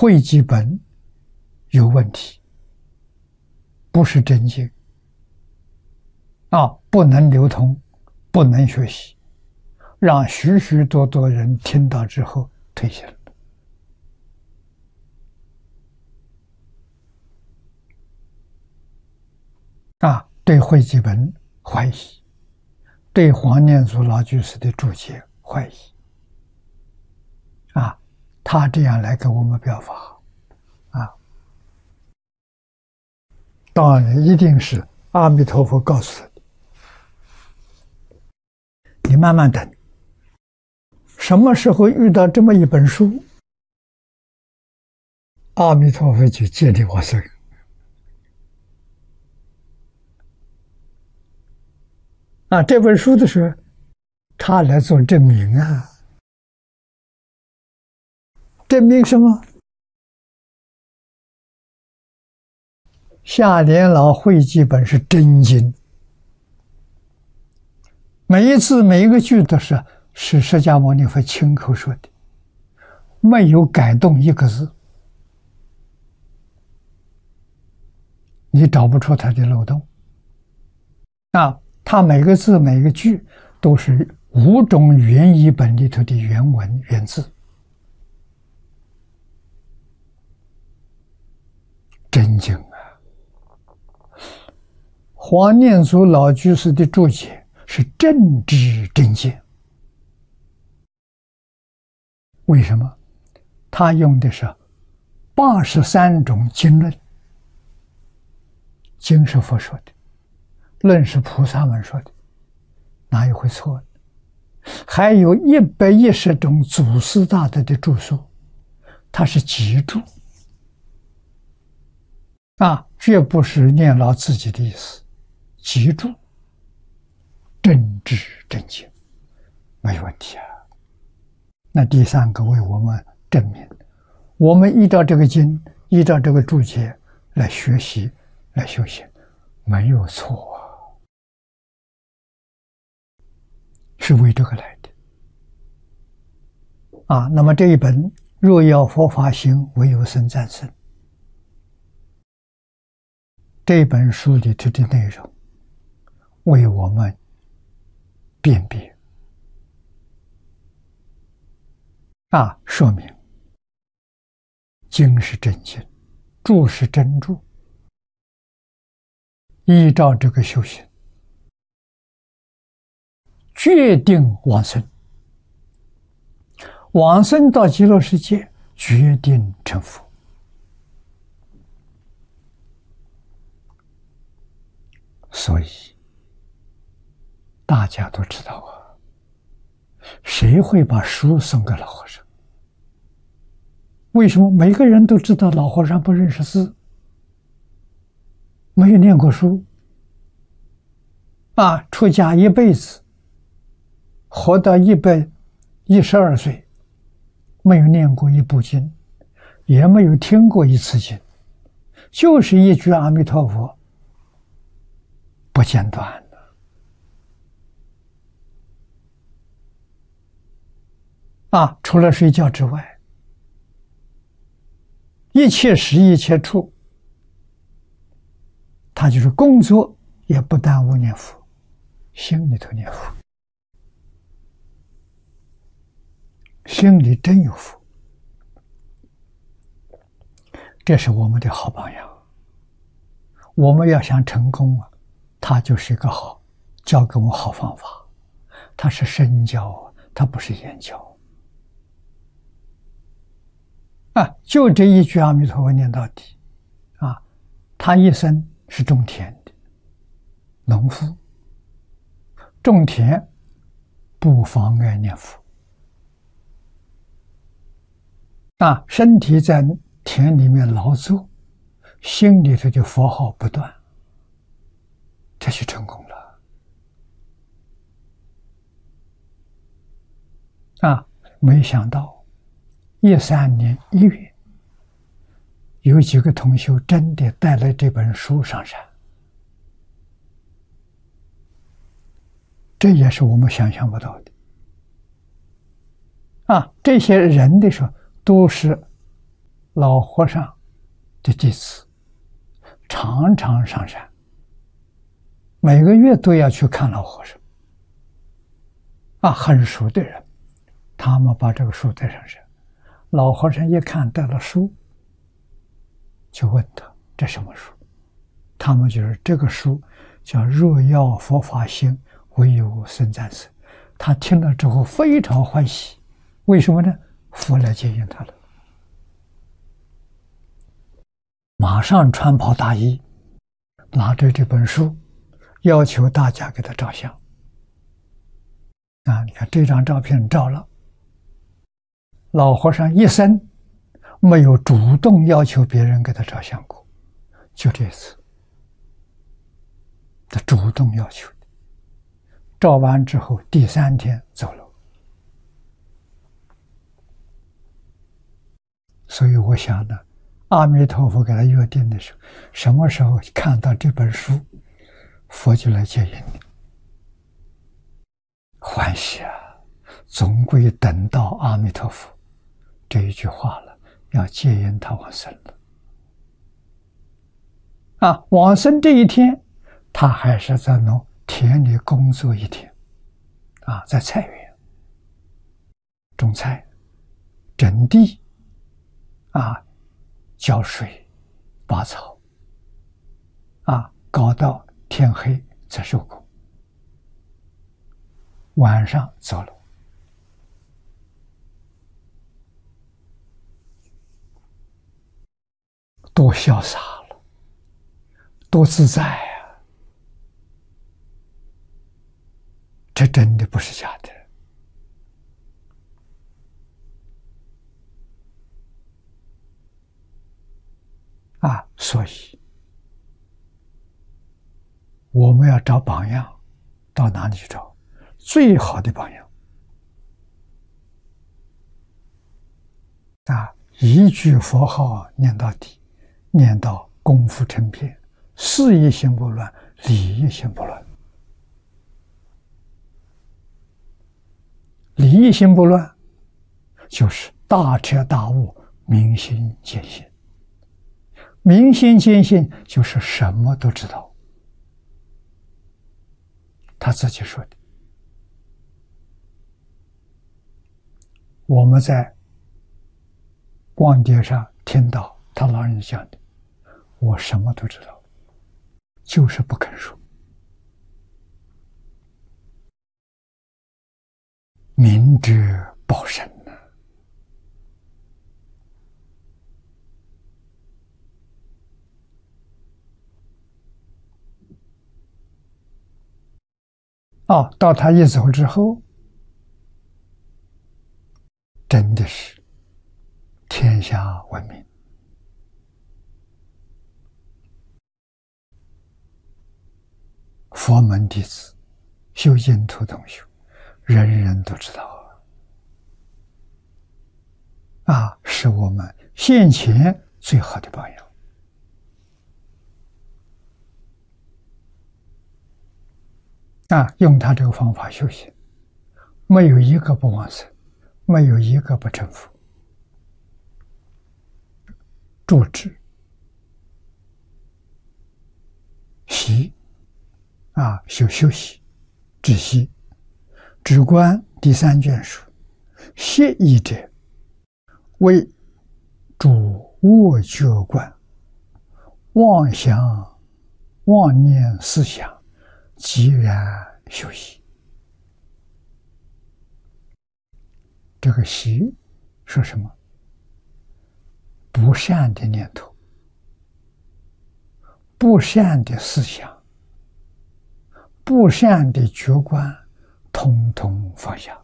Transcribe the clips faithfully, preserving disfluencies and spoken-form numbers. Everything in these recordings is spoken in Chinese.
汇集本有问题，不是真经啊，不能流通，不能学习，让许许多多人听到之后退心了。啊，对汇集本怀疑，对黄念祖老居士的注解怀疑。啊，他这样来给我们表法，啊，当然一定是阿弥陀佛告诉他的，你慢慢等，什么时候遇到这么一本书，阿弥陀佛就接你往生。啊，这本书的时候，他来做证明啊，证明什么？下联老汇集本是真经，每一字每一个句都是是释迦牟尼佛亲口说的，没有改动一个字，你找不出它的漏洞。啊，它每个字每个句都是五种语言译本里头的原文原字，真经啊！黄念祖老居士的注解是正知正见，为什么？他用的是八十三种经论，经是佛说的，论是菩萨们说的，哪有会错的？还有一百一十种祖师大德的著述，他是集注啊，绝不是念老自己的意思，集注正知正见，没问题啊。那第三个为我们证明，我们依照这个经，依照这个注解来学习，来修行，没有错啊，是为这个来的啊。那么这一本《若要佛法行，唯有僧战胜》这本书里头的内容，为我们辨别啊，说明经是真经，注是真注，依照这个修行，决定往生，往生到极乐世界，决定成佛。所以大家都知道啊，谁会把书送给老和尚？为什么每个人都知道老和尚不认识字，没有念过书啊？出家一辈子，活到一百一十二岁，没有念过一部经，也没有听过一次经，就是一句阿弥陀佛，不间断的啊！除了睡觉之外，一切时一切处，他就是工作也不耽误念佛，心里头念佛，心里真有佛，这是我们的好榜样。我们要想成功啊，他就是一个好，教给我们好方法，他是身教，他不是言教啊！就这一句阿弥陀佛念到底啊！他一生是种田的农夫，种田不妨碍念佛啊！身体在田里面劳作，心里头的佛号不断，这就成功了啊！没想到一三年一月，有几个同修真的带来这本书上山，这也是我们想象不到的啊！这些人的时候都是老和尚的弟子常常上山，每个月都要去看老和尚。啊，很熟的人，他们把这个书带上山，老和尚一看带了书，就问他这什么书？他们就是这个书叫若要佛法兴，唯有僧赞僧。他听了之后非常欢喜，为什么呢？佛来接引他了，马上穿袍大衣，拿着这本书，要求大家给他照相。啊，你看这张照片照了，老和尚一生没有主动要求别人给他照相过，就这次他主动要求的。照完之后第三天走了。所以我想呢，阿弥陀佛给他约定的时候，什么时候看到这本书，佛就来接引你。欢喜啊，总归等到阿弥陀佛这一句话了，要接引他往生了。啊，往生这一天，他还是在农田里工作一天，啊，在菜园种菜、整地，啊，浇水、拔草，啊，搞到天黑才收工。晚上走了，多潇洒了，多自在啊！这真的不是假的啊！所以我们要找榜样，到哪里去找？最好的榜样啊！一句佛号念到底，念到功夫成片，事业心不乱，理业心不乱。理业心不乱，就是大彻大悟，明心见性。明心见性就是什么都知道。他自己说的。我们在光碟上听到他老人讲的，我什么都知道，就是不肯说。明知报身呢？哦，到他一走之后，真的是天下闻名。佛门弟子修净土同修，人人都知道啊，啊，是我们现前最好的榜样。啊，用他这个方法修行，没有一个不往生，没有一个不成佛。住止息啊，修休息止息。止观第三卷书，歇意者为主卧觉观，妄想妄念思想即然休息。这个息说什么？不善的念头，不善的思想，不善的觉观，统统放下，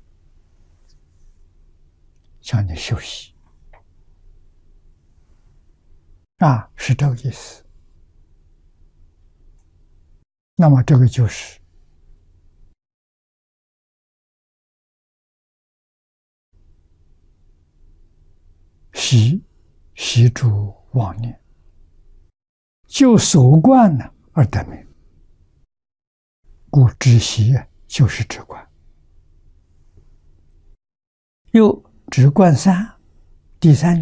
叫你休息啊，是这个意思。那么这个就是息息住妄念，就所观呢而得名，故止息就是止观。又止观三，第三